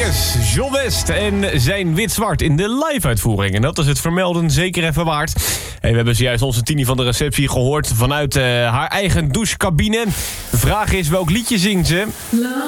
Marcus, John West en zijn Wit-Zwart in de live-uitvoering. En dat is het vermelden zeker even waard. Hey, we hebben zojuist onze Tini van de receptie gehoord vanuit haar eigen douchecabine. De vraag is, welk liedje zingt ze?